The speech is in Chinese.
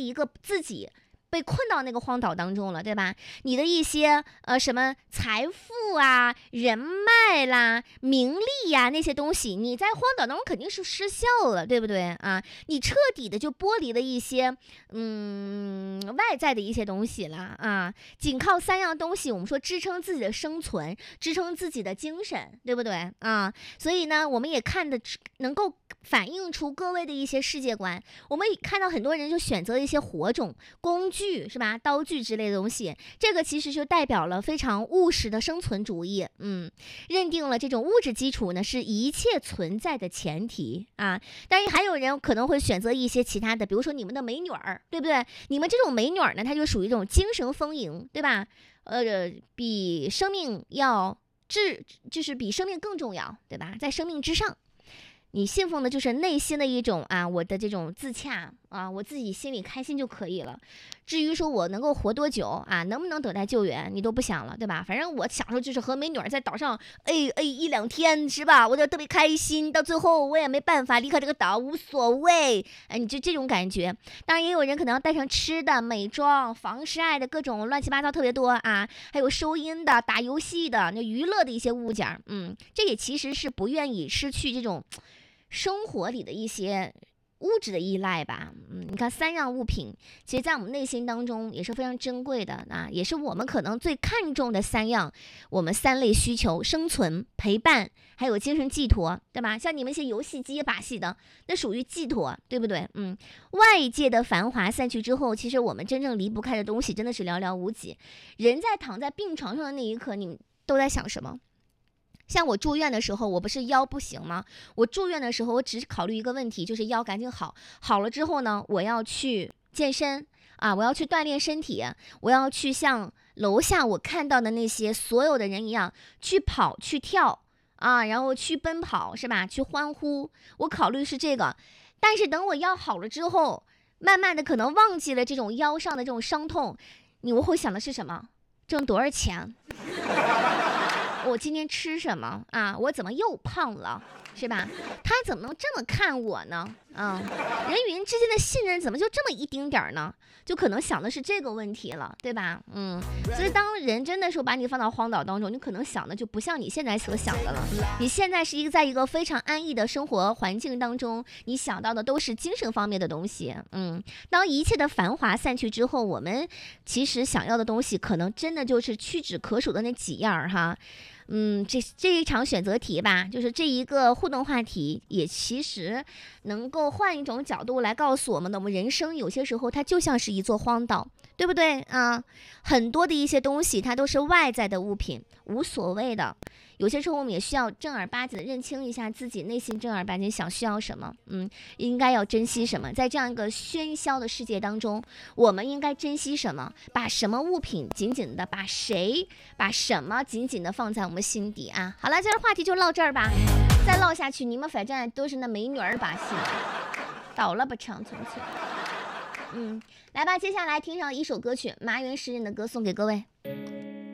一个自己被困到那个荒岛当中了，对吧？你的一些什么财富啊、人脉啦、名利呀、那些东西，你在荒岛当中肯定是失效了，对不对啊？你彻底的就剥离了一些外在的一些东西了啊。仅靠3样东西，我们说支撑自己的生存，支撑自己的精神，对不对啊？所以呢，我们也看得能够反映出各位的一些世界观。我们看到很多人就选择一些火种、工具，是吧？刀具之类的东西，这个其实就代表了非常务实的生存主义。认定了这种物质基础呢是一切存在的前提啊。当然还有人可能会选择一些其他的，比如说你们的美女儿，对不对？你们这种美女儿呢，它就属于一种精神丰盈，对吧？比生命要就是比生命更重要，对吧？在生命之上。你信奉的就是内心的一种我的这种自洽啊，我自己心里开心就可以了。至于说我能够活多久啊，能不能等待救援，你都不想了，对吧？反正我享受就是和美女在岛上1-2天，是吧？我就特别开心，到最后我也没办法离开这个岛，无所谓。你就这种感觉。当然也有人可能要带上吃的、美妆、防晒的各种乱七八糟特别多啊，还有收音的、打游戏的、那娱乐的一些物件。这也其实是不愿意失去这种生活里的一些物质的依赖吧。你看3样物品，其实在我们内心当中也是非常珍贵的啊，也是我们可能最看重的3样，我们3类需求：生存、陪伴，还有精神寄托，对吧？像你们一些游戏机把戏的，那属于寄托，对不对？外界的繁华散去之后，其实我们真正离不开的东西真的是寥寥无几。人在躺在病床上的那一刻，你们都在想什么？像我住院的时候，我不是腰不行吗？我住院的时候，我只考虑一个问题，就是腰赶紧好。好了之后呢，我要去健身啊，我要去锻炼身体，我要去像楼下我看到的那些所有的人一样，去跑去跳啊，然后去奔跑，是吧？去欢呼。我考虑是这个，但是等我腰好了之后，慢慢的可能忘记了这种腰上的这种伤痛，我会想的是什么？挣多少钱？我今天吃什么啊？我怎么又胖了，是吧？他怎么能这么看我呢？人与人之间的信任怎么就这么一丁点儿呢？就可能想的是这个问题了，对吧？所以当人真的说把你放到荒岛当中，你可能想的就不像你现在所想的了。你现在是在一个非常安逸的生活环境当中，你想到的都是精神方面的东西。当一切的繁华散去之后，我们其实想要的东西可能真的就是屈指可数的那几样哈。这一场选择题吧，就是这一个互动话题，也其实能够换一种角度来告诉我们的，我们人生有些时候它就像是一座荒岛，对不对啊？很多的一些东西它都是外在的物品，无所谓的。有些时候我们也需要正儿八经的认清一下自己内心正儿八经需要什么，应该要珍惜什么。在这样一个喧嚣的世界当中，我们应该珍惜什么？把什么物品紧紧的，把什么紧紧的放在我们心底啊！好了，今儿话题就唠这儿吧，再唠下去，你们反正都是那美女儿把戏，倒了吧成从前。来吧，接下来听上一首歌曲，麻原诗人的歌送给各位。